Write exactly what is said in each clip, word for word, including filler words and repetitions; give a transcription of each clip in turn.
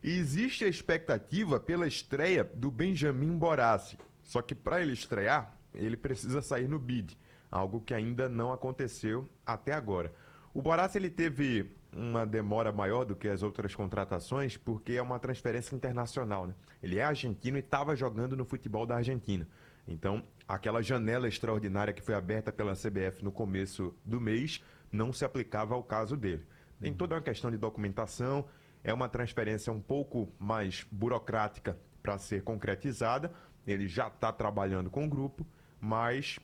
E existe a expectativa pela estreia do Benjamin Borassi. Só que para ele estrear, ele precisa sair no bid, algo que ainda não aconteceu até agora. O Borassi ele teve uma demora maior do que as outras contratações porque é uma transferência internacional, né? Ele é argentino e estava jogando no futebol da Argentina. Então, aquela janela extraordinária que foi aberta pela C B F no começo do mês não se aplicava ao caso dele. Tem toda uma questão de documentação, é uma transferência um pouco mais burocrática para ser concretizada. Ele já está trabalhando com o grupo, mas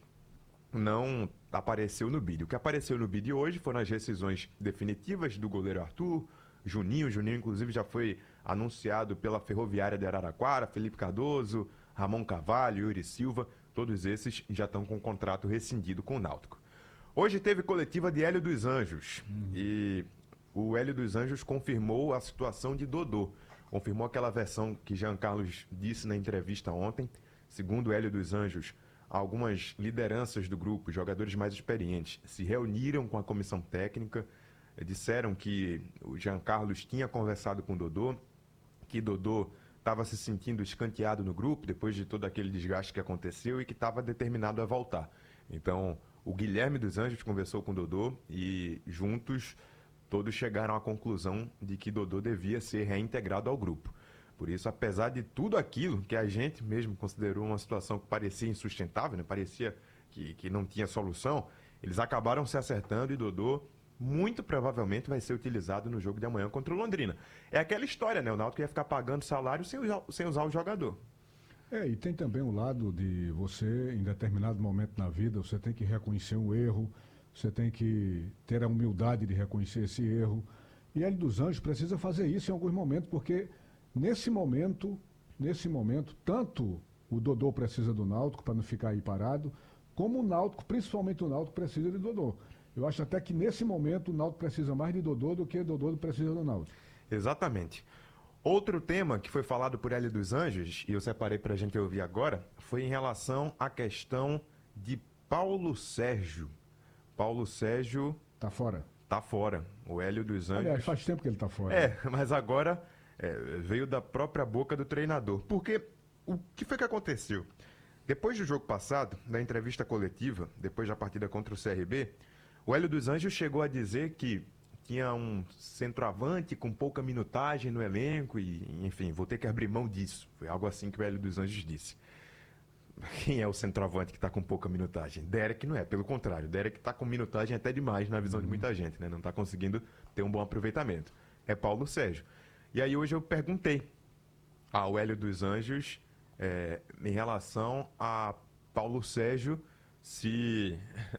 não apareceu no bid. O que apareceu no bid hoje foram as rescisões definitivas do goleiro Arthur, Juninho. Juninho, inclusive, já foi anunciado pela Ferroviária de Araraquara, Felipe Cardoso, Ramon Carvalho, Yuri Silva. Todos esses já estão com o contrato rescindido com o Náutico. Hoje teve coletiva de Hélio dos Anjos. Uhum. E o Hélio dos Anjos confirmou a situação de Dodô. Confirmou aquela versão que Jean Carlos disse na entrevista ontem. Segundo Hélio dos Anjos, algumas lideranças do grupo, jogadores mais experientes, se reuniram com a comissão técnica, disseram que o Jean Carlos tinha conversado com o Dodô, que Dodô estava se sentindo escanteado no grupo depois de todo aquele desgaste que aconteceu e que estava determinado a voltar. Então, o Guilherme dos Anjos conversou com o Dodô e juntos todos chegaram à conclusão de que Dodô devia ser reintegrado ao grupo. Por isso, apesar de tudo aquilo que a gente mesmo considerou uma situação que parecia insustentável, né? Parecia que, que não tinha solução, eles acabaram se acertando e Dodô muito provavelmente vai ser utilizado no jogo de amanhã contra o Londrina. É aquela história, né? O Náutico ia ficar pagando salário sem usar, sem usar o jogador. É, e tem também o lado de você, em determinado momento na vida, você tem que reconhecer um erro, você tem que ter a humildade de reconhecer esse erro. E Hélio dos Anjos precisa fazer isso em alguns momentos, porque nesse momento, nesse momento, tanto o Dodô precisa do Náutico para não ficar aí parado, como o Náutico, principalmente o Náutico, precisa de Dodô. Eu acho até que nesse momento o Náutico precisa mais de Dodô do que Dodô precisa do Náutico. Exatamente. Outro tema que foi falado por Hélio dos Anjos, e eu separei para a gente ouvir agora, foi em relação à questão de Paulo Sérgio. Paulo Sérgio... Tá fora. Tá fora. O Hélio dos Anjos... Aliás, faz tempo que ele tá fora. É, mas agora é, veio da própria boca do treinador. Porque o que foi que aconteceu? Depois do jogo passado, na entrevista coletiva, depois da partida contra o C R B, o Hélio dos Anjos chegou a dizer que tinha um centroavante com pouca minutagem no elenco e, enfim, vou ter que abrir mão disso. Foi algo assim que o Hélio dos Anjos disse. Quem é o centroavante que está com pouca minutagem? Derek não é, pelo contrário. Derek está com minutagem até demais na visão uhum. de muita gente, né? Não está conseguindo ter um bom aproveitamento. É Paulo Sérgio. E aí hoje eu perguntei ao Hélio dos Anjos é, em relação a Paulo Sérgio, se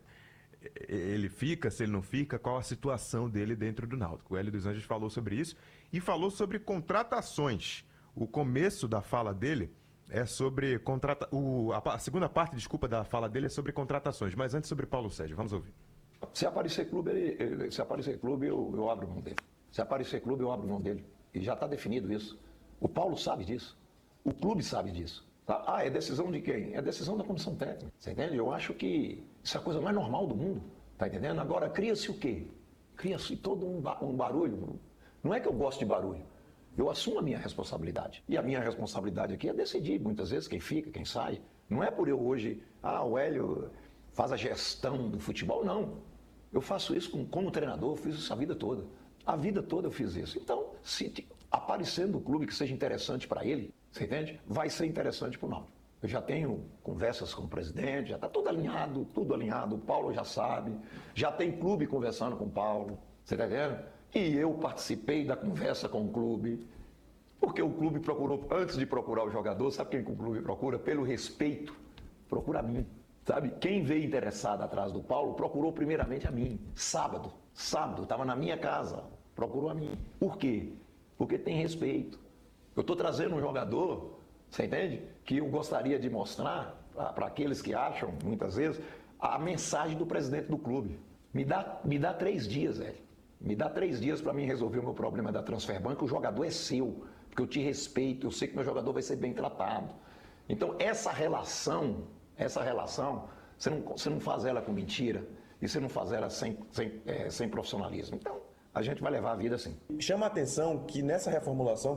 ele fica, se ele não fica, qual a situação dele dentro do Náutico. O Hélio dos Anjos falou sobre isso e falou sobre contratações. O começo da fala dele é sobre contrata... o... a segunda parte, desculpa, da fala dele é sobre contratações, mas antes sobre Paulo Sérgio, vamos ouvir. Se aparecer clube, ele, ele, se aparecer clube, eu, eu abro mão dele. Se aparecer clube, eu abro mão dele. E já está definido isso. O Paulo sabe disso. O clube sabe disso. Tá? Ah, é decisão de quem? É decisão da comissão técnica. Você entende? Eu acho que isso é a coisa mais normal do mundo. Tá entendendo? Agora, cria-se o quê? Cria-se todo um, ba um barulho. Não é que eu gosto de barulho. Eu assumo a minha responsabilidade. E a minha responsabilidade aqui é decidir, muitas vezes, quem fica, quem sai. Não é por eu hoje, ah, o Hélio faz a gestão do futebol, não. Eu faço isso como, como treinador, eu fiz isso a vida toda. A vida toda eu fiz isso. Então, se aparecer no clube que seja interessante para ele, você entende? Vai ser interessante para o Náutico. Eu já tenho conversas com o presidente, já está tudo alinhado, tudo alinhado. O Paulo já sabe, já tem clube conversando com o Paulo, você está entendendo? E eu participei da conversa com o clube, porque o clube procurou, antes de procurar o jogador, sabe quem que o clube procura? Pelo respeito, procura a mim, sabe? Quem veio interessado atrás do Paulo, procurou primeiramente a mim. Sábado, sábado, estava na minha casa, procurou a mim. Por quê? Porque tem respeito. Eu estou trazendo um jogador, você entende? Que eu gostaria de mostrar para aqueles que acham, muitas vezes, a mensagem do presidente do clube. Me dá, me dá três dias, velho. Me dá três dias para mim resolver o meu problema da Transferbank, o jogador é seu, porque eu te respeito, eu sei que meu jogador vai ser bem tratado. Então, essa relação, essa relação, você não, você não faz ela com mentira e você não faz ela sem, sem, é, sem profissionalismo. Então, a gente vai levar a vida assim. Chama a atenção que nessa reformulação